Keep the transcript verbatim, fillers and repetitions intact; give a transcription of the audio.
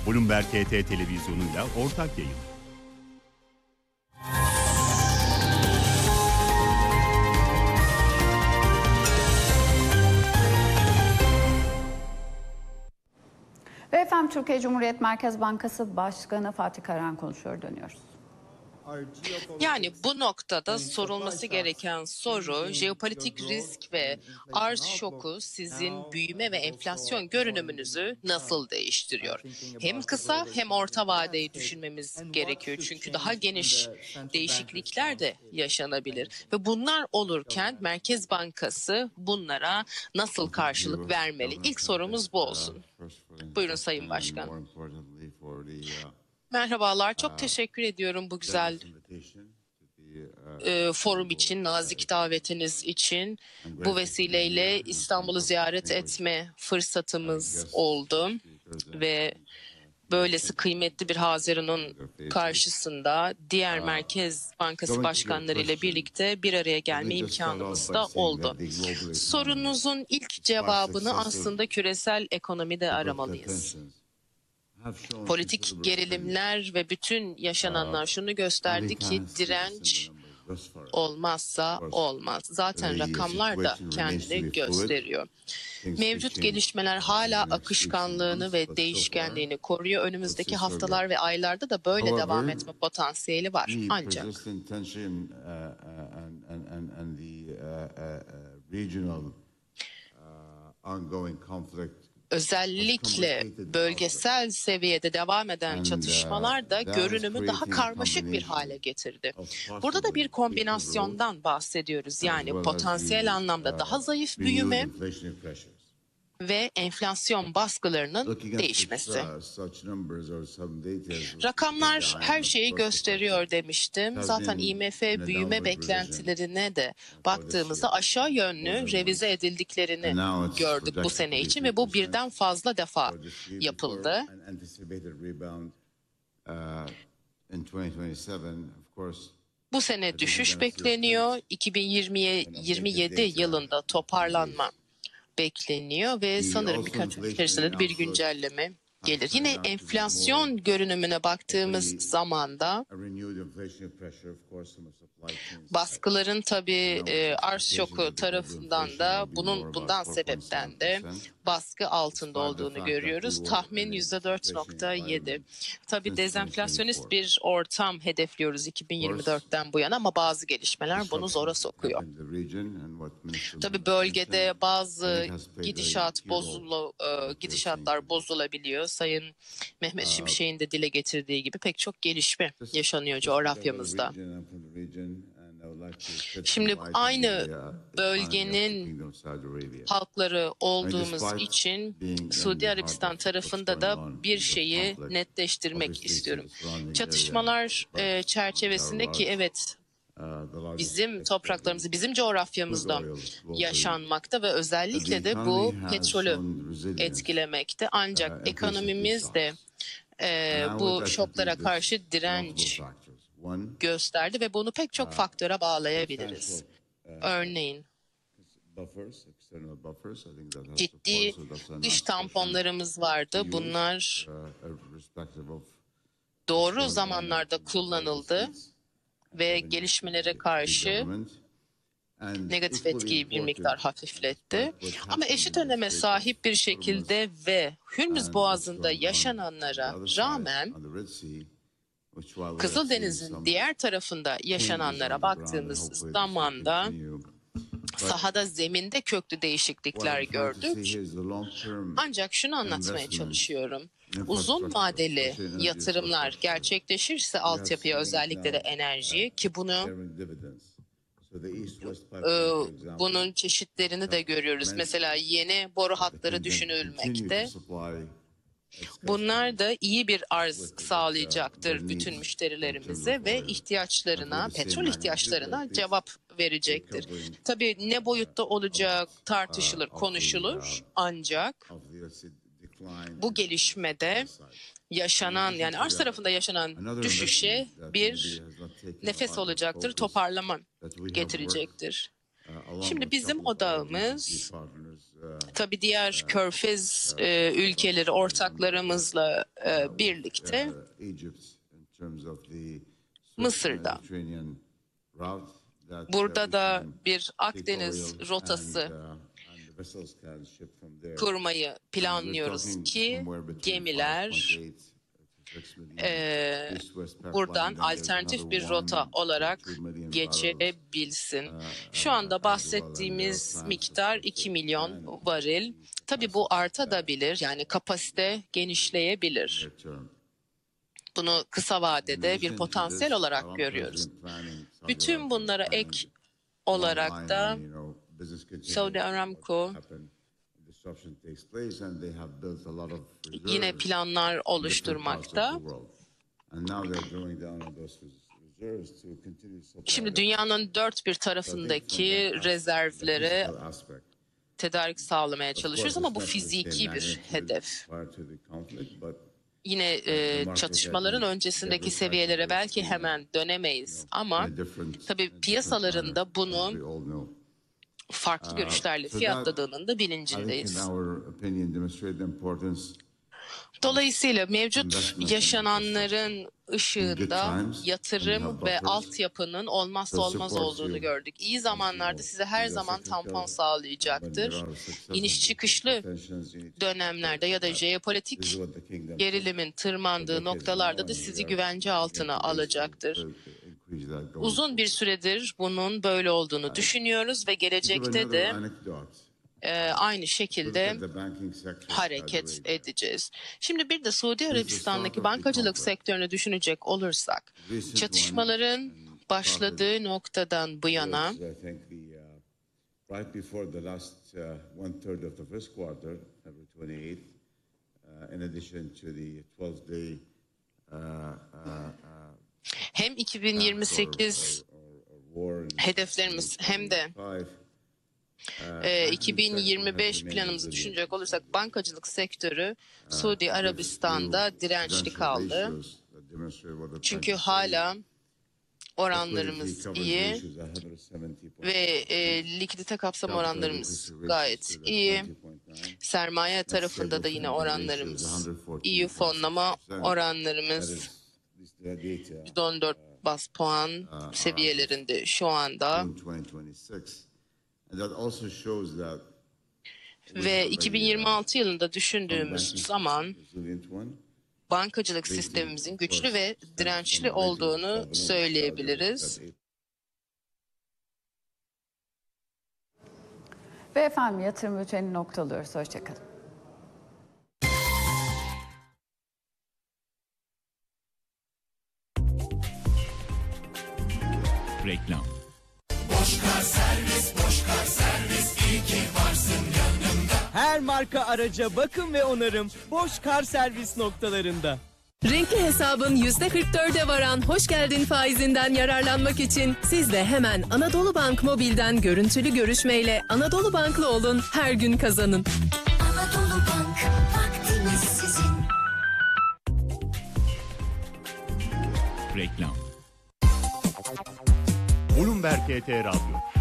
Bloomberg H T televizyonuyla ortak yayın. Ve efendim Türkiye Cumhuriyet Merkez Bankası Başkanı Fatih Karahan konuşuyor, dönüyoruz. Yani bu noktada sorulması gereken soru, jeopolitik risk ve arz şoku sizin büyüme ve enflasyon görünümünüzü nasıl değiştiriyor? Hem kısa hem orta vadeyi düşünmemiz gerekiyor. Çünkü daha geniş değişiklikler de yaşanabilir. Ve bunlar olurken Merkez Bankası bunlara nasıl karşılık vermeli? İlk sorumuz bu olsun. Buyurun Sayın Başkan. Merhabalar, çok teşekkür ediyorum bu güzel e, forum için, nazik davetiniz için. Bu vesileyle İstanbul'u ziyaret etme fırsatımız oldu ve böylesi kıymetli bir Haziran'ın karşısında diğer Merkez Bankası başkanları ile birlikte bir araya gelme imkanımız da oldu. Sorunuzun ilk cevabını aslında küresel ekonomide aramalıyız. Politik gerilimler ve bütün yaşananlar şunu gösterdi ki direnç olmazsa olmaz. Zaten rakamlar da kendini gösteriyor. Mevcut gelişmeler hala akışkanlığını ve değişkenliğini koruyor. Önümüzdeki haftalar ve aylarda da böyle devam etme potansiyeli var. Ancak özellikle bölgesel seviyede devam eden çatışmalar da görünümü daha karmaşık bir hale getirdi. Burada da bir kombinasyondan bahsediyoruz. Yani potansiyel anlamda daha zayıf büyüme ve enflasyon baskılarının değişmesi. Rakamlar her şeyi gösteriyor demiştim. Zaten I M F büyüme beklentilerine de baktığımızda aşağı yönlü revize edildiklerini gördük bu sene için ve bu birden fazla defa yapıldı. Bu sene düşüş bekleniyor. iki bin yirmi yedi yılında toparlanma bekleniyor ve sanırım birkaç ay içerisinde de bir güncelleme gelir. Yine enflasyon görünümüne baktığımız zaman da baskıların tabii e, arz şoku tarafından da bunun bundan sebepten de baskı altında olduğunu görüyoruz. Tahmin yüzde dört nokta yedi. Tabii dezenflasyonist bir ortam hedefliyoruz iki bin yirmi dörtten bu yana ama bazı gelişmeler bunu zora sokuyor. Tabii bölgede bazı gidişat bozulu, e, gidişatlar bozulabiliyor. Sayın Mehmet Şimşek'in de dile getirdiği gibi pek çok gelişme yaşanıyor coğrafyamızda. Şimdi aynı bölgenin halkları olduğumuz için Suudi Arabistan tarafında da bir şeyi netleştirmek istiyorum. Çatışmalar e, çerçevesinde ki evet bizim topraklarımızı, bizim coğrafyamızda yaşanmakta ve özellikle de bu petrolü etkilemekte. Ancak ekonomimiz de e, bu şoklara karşı direnç gösterdi ve bunu pek çok faktöre bağlayabiliriz. Örneğin ciddi dış tamponlarımız vardı. Bunlar doğru zamanlarda kullanıldı ve gelişmelere karşı negatif etkiyi bir miktar hafifletti. Ama eşit öneme sahip bir şekilde ve Hürmüz Boğazı'nda yaşananlara rağmen Kızıldeniz'in diğer tarafında yaşananlara baktığımız zamanda sahada, zeminde köklü değişiklikler gördük. Ancak şunu anlatmaya çalışıyorum. Uzun vadeli yatırımlar gerçekleşirse altyapıya, özellikle de enerjiye, ki bunu bunun çeşitlerini de görüyoruz. Mesela yeni boru hatları düşünülmekte. Bunlar da iyi bir arz sağlayacaktır bütün müşterilerimize ve ihtiyaçlarına, petrol ihtiyaçlarına cevap verecektir. Tabii ne boyutta olacak tartışılır, konuşulur, ancak bu gelişmede yaşanan, yani arz tarafında yaşanan düşüşe bir nefes olacaktır, toparlama getirecektir. Şimdi bizim odağımız Tabii diğer Körfez e, ülkeleri ortaklarımızla e, birlikte Mısır'da. Burada da bir Akdeniz rotası kurmayı planlıyoruz ki gemiler e, buradan alternatif bir rota olarak geçebilsin. Şu anda bahsettiğimiz miktar iki milyon varil. Tabii bu artabilir, yani kapasite genişleyebilir. Bunu kısa vadede bir potansiyel olarak görüyoruz. Bütün bunlara ek olarak da Saudi Aramco yine planlar oluşturmakta. Şimdi dünyanın dört bir tarafındaki rezervlere tedarik sağlamaya çalışıyoruz ama bu fiziki bir hedef. Yine e, çatışmaların öncesindeki seviyelere belki hemen dönemeyiz ama tabii piyasalarında bunu farklı görüşlerle fiyatladığının da bilincindeyiz. Dolayısıyla mevcut yaşananların ışığında yatırım ve altyapının olmazsa olmaz olduğunu gördük. İyi zamanlarda size her zaman tampon sağlayacaktır. İniş çıkışlı dönemlerde ya da jeopolitik gerilimin tırmandığı noktalarda da sizi güvence altına alacaktır. Uzun bir süredir bunun böyle olduğunu düşünüyoruz ve gelecekte de e, aynı şekilde hareket edeceğiz. Şimdi bir de Suudi Arabistan'daki bankacılık sektörünü düşünecek olursak, çatışmaların başladığı noktadan bu yana hem iki bin yirmi sekiz hedeflerimiz hem de e, iki bin yirmi beş planımızı düşünecek olursak bankacılık sektörü Suudi Arabistan'da dirençli kaldı. Çünkü hala oranlarımız iyi ve e, likidite kapsam oranlarımız gayet iyi. Sermaye tarafında da yine oranlarımız iyi, fonlama oranlarımız yüzde on dört bas puan seviyelerinde şu anda. Ve iki bin yirmi altı yılında düşündüğümüz zaman bankacılık sistemimizin güçlü ve dirençli olduğunu söyleyebiliriz. Ve efendim yatırım bültenini noktalıyoruz. Hoşçakalın. Reklam. Boşkar servis, Boşkar servis, iyi ki varsın yanımda. Her marka araca bakım ve onarım Boşkar servis noktalarında. Renkli hesabın yüzde kırk dörde varan hoş geldin faizinden yararlanmak için siz de hemen Anadolu Bank Mobil'den görüntülü görüşmeyle Anadolu Bank'lı olun, her gün kazanın. Anadolu Bank, vaktimiz sizin. Reklam. Bloomberg H T Radyo.